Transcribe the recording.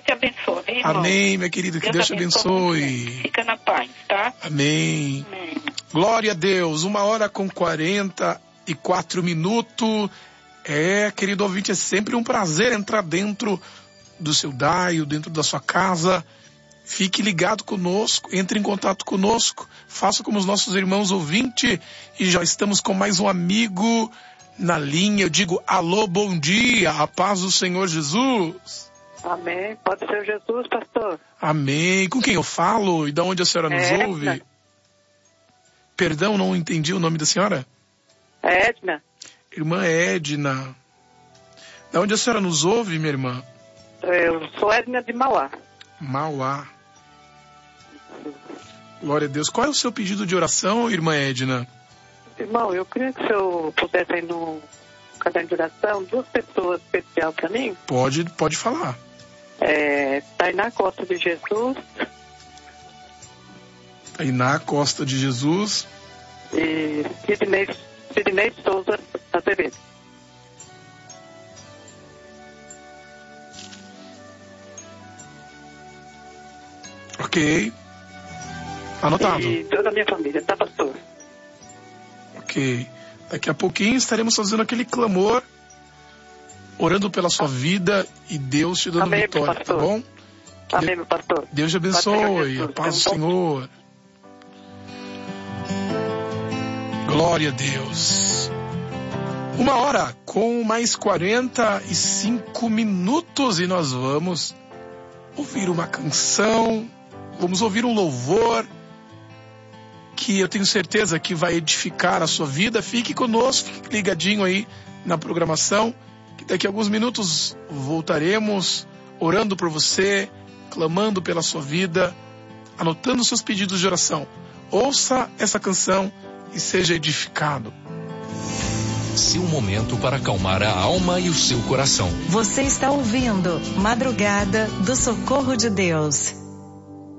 te abençoe, viu, irmão? Amém, minha querida, que Deus te abençoe. Fica na paz, tá? Amém. Amém. Glória a Deus, 1h44. Querido ouvinte, é sempre um prazer entrar dentro do seu daio, dentro da sua casa. Fique ligado conosco, entre em contato conosco, faça como os nossos irmãos ouvintes, e já estamos com mais um amigo na linha. Eu digo alô, bom dia, a paz do Senhor Jesus. Amém, pode ser Jesus, pastor. Amém. Com quem eu falo e de onde a senhora nos ouve? Perdão, não entendi o nome da senhora? Edna. Irmã Edna. De onde a senhora nos ouve, minha irmã? Eu sou Edna de Mauá. Mauá. Glória a Deus. Qual é o seu pedido de oração, irmã Edna? Irmão, eu queria que o senhor pudesse aí no caderno de oração 2 pessoas especiais para mim. Pode falar. Tainá Costa de Jesus. Tainá Costa de Jesus. E Sidney Souza Azevedo. Ok. Anotado. E toda a minha família, tá, pastor? Ok. Daqui a pouquinho estaremos fazendo aquele clamor, orando pela sua vida e Deus te dando Amém, vitória, pastor. Tá bom? Amém, meu pastor. Deus te abençoe, a paz do Senhor. Glória a Deus. 1h45 e nós vamos ouvir uma canção, vamos ouvir um louvor que eu tenho certeza que vai edificar a sua vida. Fique conosco, fique ligadinho aí na programação, que daqui a alguns minutos voltaremos orando por você, clamando pela sua vida, anotando seus pedidos de oração. Ouça essa canção e seja edificado. Seu momento para acalmar a alma e o seu coração. Você está ouvindo Madrugada do Socorro de Deus.